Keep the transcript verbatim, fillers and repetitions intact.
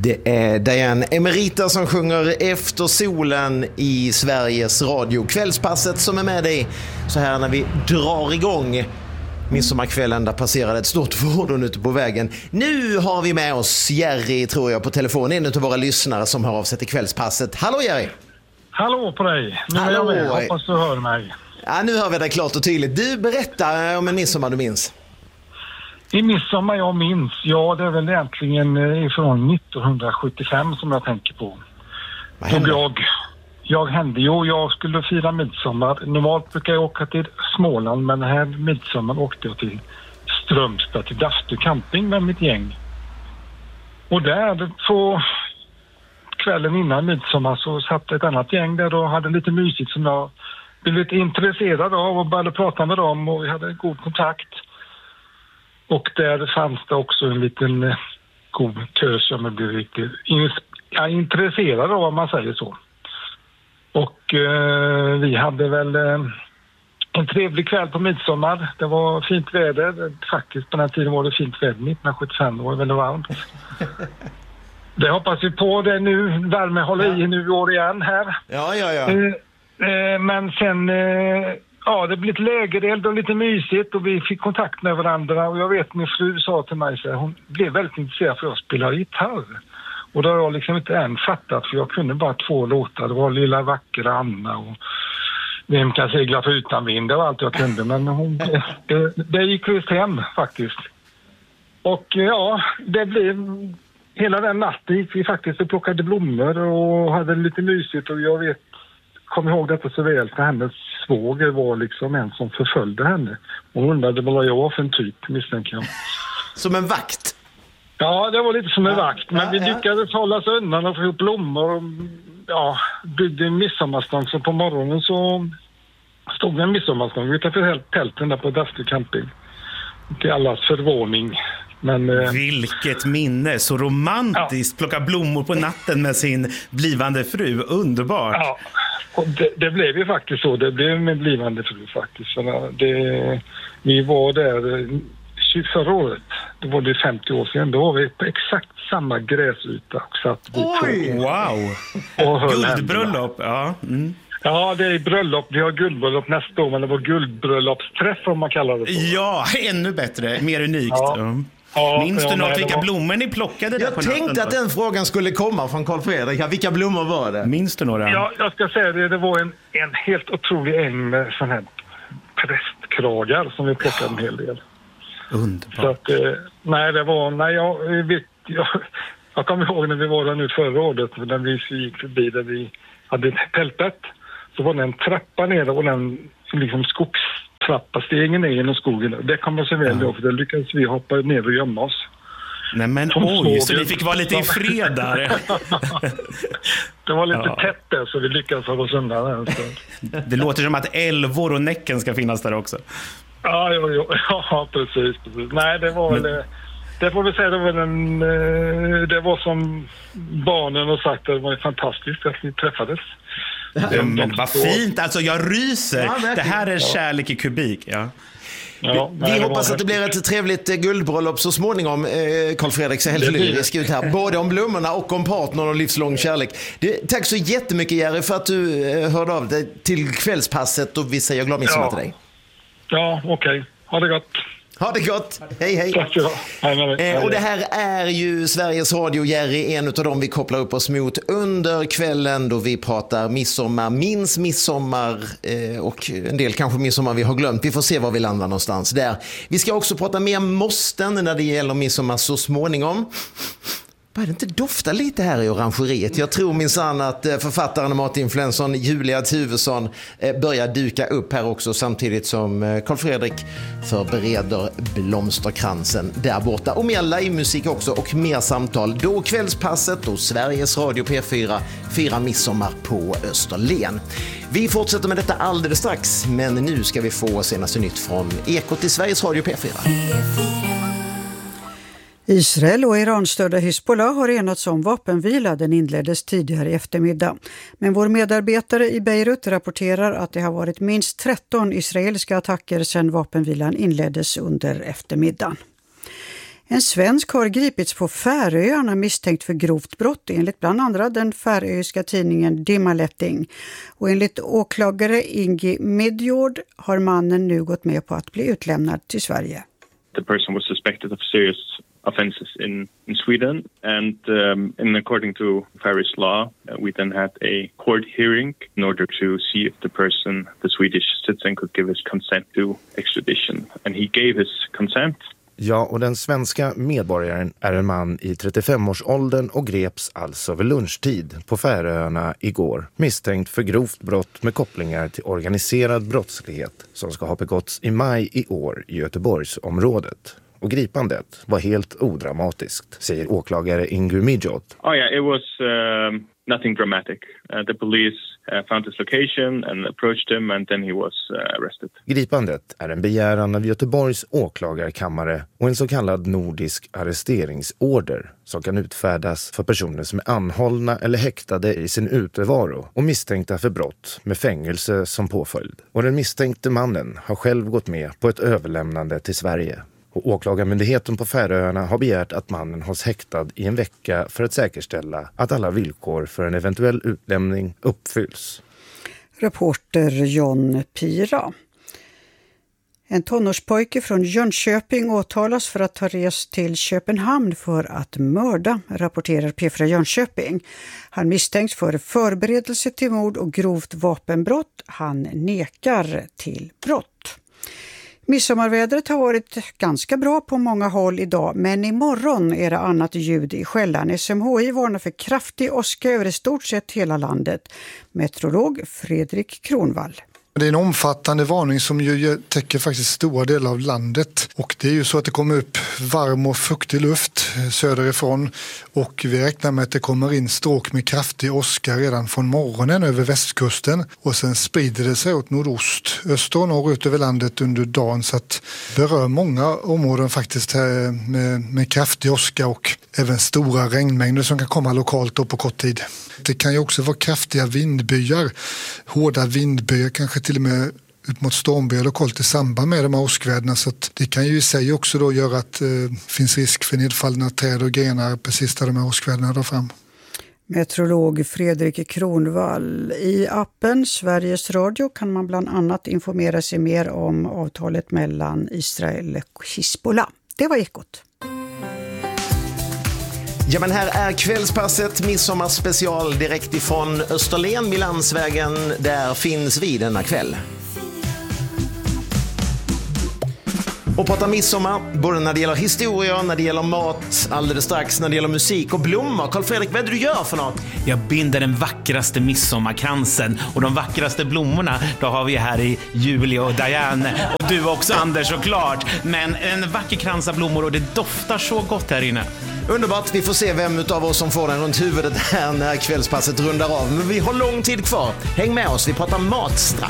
Det är Diane Emerita som sjunger Efter solen i Sveriges Radio. Kvällspasset som är med dig så här när vi drar igång midsommarkvällen. Där passerade ett stort fordon ute på vägen. Nu har vi med oss Jerry, tror jag, på telefon. En av våra lyssnare som hör av sig till kvällspasset. Hallå Jerry! Hallå på dig! Nu Hallå. är jag med. Hoppas du hör mig. Ja, nu hör vi dig klart och tydligt. Du, berättar om en midsommar du minns. I midsommar jag minns, ja det är väl egentligen ifrån nittonhundrasjuttiofem som jag tänker på. Vad hände? Jag, jag hände ju, jag skulle fira midsommar. Normalt brukar jag åka till Småland, men den här midsommar åkte jag till Strömstad, till Dastu camping med mitt gäng. Och där på kvällen innan midsommar så satt ett annat gäng där och hade lite mysigt som jag blev lite intresserad av och började prata med dem och vi hade god kontakt. Och där fanns det också en liten eh, god tös som jag blev riktigt in, ja, intresserad av, om man säger så. Och eh, vi hade väl eh, en trevlig kväll på midsommar. Det var fint väder. Faktiskt på den här tiden var det fint väder. nittonhundrasjuttiofem var det väldigt varmt. Det hoppas vi på det nu. Värme håller i nu i år igen här. Ja, ja, ja. Eh, eh, men sen... Eh, Ja, det blev lite lägereld och lite mysigt och vi fick kontakt med varandra. Och jag vet, min fru sa till mig så här, hon blev väldigt intresserad för att jag spelar gitarr. Och då har jag liksom inte än fattat, för jag kunde bara två låtar. Det var Lilla vackra Anna och Vem kan segla för utan vind. Det var allt jag kunde, men hon, det, det gick visst hem faktiskt. Och ja, det blev... Hela den natten gick vi faktiskt och plockade blommor och hade lite mysigt. Och jag vet, kom ihåg detta så väl, för hennes svåger var liksom en som förföljde henne. Hon undrade vad jag var för en typ, misstänker jag. Som en vakt? Ja, det var lite som en ja, vakt. Men ja, vi ja. lyckades hålla oss undan och få ihop blommor. Och, ja, byggde en midsommarstång. Så på morgonen så stod en midsommarstång utanför tälten där på Dastu camping. Till allas förvåning. Men, eh, vilket minne, så romantiskt. Ja. Plocka blommor på natten med sin blivande fru, underbart. Ja, och det, det blev ju faktiskt så. Det blev med blivande fru faktiskt. Så det, vi var där förra året, då var det femtio år sedan. Då var vi på exakt samma gräsyta och satt vid Oj, wow. Guldbröllop, ja. Mm. Ja, det är bröllop. Vi har guldbröllop nästa år, men det var guldbröllopsträff om man kallar det så. Ja, ännu bättre. Mer unikt. Ja. Ja. Ja, minns ja, du något nej, vilka var... blommor ni plockade där jag på tänkte natten? att den frågan skulle komma från Carl Fredrik. Ja, vilka blommor var det? Minns du några? Ja, jag ska säga det. Det var en, en helt otrolig äng med sån här prästkragar som vi plockade en hel del. Underbart. Så att, eh, nej, det var... Nej, jag vet... Jag, jag kommer ihåg när vi var där nu förra året, när vi gick förbi där vi hade tältet. Så var det en trappa ner och den liksom skogstrappa stegen ner genom skogen. Det kom jag så väl då, för det lyckades vi hoppa ner och gömma oss. Nej men Som oj, sågen. så ni fick vara lite i fred där. Det var lite Ja. tätt där, så vi lyckades hålla oss undan. Det låter som att älvor och Näcken ska finnas där också. Ja, ja, ja, ja precis, precis. Nej, det var Men... väl... Det får vi säga, det var, en, det var som barnen har sagt, det var fantastiskt att vi träffades. Ja, men vad fint, alltså jag ryser. Ja, det här är kärlek i kubik, ja. Ja, Vi nej, hoppas det att det blir ett trevligt eh, guldbröllop så småningom. Eh, Carl Fredrik ser helt lyrisk ut här. Både om blommorna och om partnern och livslång kärlek. Det, tack så jättemycket Jerry för att du eh, hörde av dig till kvällspasset och vi säger glad midsommar Ja. till dig. Ja, okej. Okay. Ha det gott. Ha det gott. Hej, hej. Tack så hej, hej, hej. Eh, och det här är ju Sveriges Radio, Jerry, en av dem vi kopplar upp oss mot under kvällen då vi pratar midsommar, minns midsommar eh, och en del kanske midsommar vi har glömt. Vi får se var vi landar någonstans där. Vi ska också prata mer måsten när det gäller midsommar så småningom. Börjar det inte dofta lite här i orangeriet? Jag tror minsann att författaren och matinfluencern Julia Tuvesson börjar duka upp här också samtidigt som Carl Fredrik förbereder blomsterkransen där borta. Och mer livemusik också och mer samtal. Då kvällspasset och Sveriges Radio P fyra firar midsommar på Österlen. Vi fortsätter med detta alldeles strax, men nu ska vi få senaste nytt från Ekot i Sveriges Radio P fyra. Israel och Iran-stödda Hezbollah har enats om vapenvila. Den inleddes tidigare i eftermiddag. Men vår medarbetare i Beirut rapporterar att det har varit minst tretton israeliska attacker sedan vapenvilan inleddes under eftermiddagen. En svensk har gripits på Färöarna misstänkt för grovt brott enligt bland andra den färöiska tidningen Dimaletting. Och enligt åklagare Ingi Midjord har mannen nu gått med på att bli utlämnad till Sverige. The person was suspected of serious offenses in, in Sweden, and um, in according to Faroese law, uh, we then had a court hearing in order to see if the person, the Swedish citizen, could give his consent to extradition. And he gave his consent. Ja, och den svenska medborgaren är en man i trettiofem-årsåldern och greps alltså vid lunchtid på Färöarna igår, misstänkt för grovt brott med kopplingar till organiserad brottslighet som ska ha begåtts i maj i år i Göteborgsområdet. Och gripandet var helt odramatiskt, säger åklagare Ingu Midjord. Oh yeah, it was um, nothing dramatic. Uh, the police uh, found his location and approached him, and then he was uh, arrested. Gripandet är en begäran av Göteborgs åklagarkammare och en så kallad nordisk arresteringsorder som kan utfärdas för personer som är anhållna eller häktade i sin utevaro och misstänkta för brott med fängelse som påföljd. Och den misstänkte mannen har själv gått med på ett överlämnande till Sverige. Och åklagarmyndigheten på Färöarna har begärt att mannen hålls häktad i en vecka för att säkerställa att alla villkor för en eventuell utlämning uppfylls. Reporter John Pira. En tonårspojke från Jönköping åtalas för att ha rest till Köpenhamn för att mörda, rapporterar P fyra Jönköping. Han misstänks för förberedelse till mord och grovt vapenbrott. Han nekar till brott. Midsommarvädret har varit ganska bra på många håll idag, men imorgon är det annat ljud i skällan. S M H I varnar för kraftig åska över i stort sett hela landet. Meteorolog Fredrik Kronvall. Det är en omfattande varning som ju täcker faktiskt stora delar av landet, och det är ju så att det kommer upp varm och fuktig luft söderifrån, och vi räknar med att det kommer in stråk med kraftig åska redan från morgonen över västkusten, och sen sprider det sig åt nordost, öster och norrut över landet under dagen, så att det berör många områden faktiskt här med, med kraftig åska och även stora regnmängder som kan komma lokalt då på kort tid. Det kan ju också vara kraftiga vindbyar, hårda vindbyar, kanske till och med ut mot stormbyar lokalt i samband med de här åskväderna, så att det kan ju i sig också då göra att det eh, finns risk för nedfallna träd och grenar precis där de här åskväderna drar fram. Meteorolog Fredrik Kronvall. I appen Sveriges Radio kan man bland annat informera sig mer om avtalet mellan Israel och Hizbollah. Det var Ekot. Ja, men här är kvällspasset, midsommarspecial direkt ifrån Österlen, Milansvägen. Där finns vi denna kväll. Och prata midsommar, både när det gäller historia, när det gäller mat, alldeles strax när det gäller musik och blommor. Carl Fredrik, vad är det du gör för något? Jag binder den vackraste midsommarkransen, och de vackraste blommorna, då har vi här i Julie och Diane, och du också Anders såklart. Men en vacker krans av blommor, och det doftar så gott här inne. Underbart, vi får se vem av oss som får den runt huvudet här när kvällspasset rundar av. Men vi har lång tid kvar. Häng med oss, vi pratar mat strax.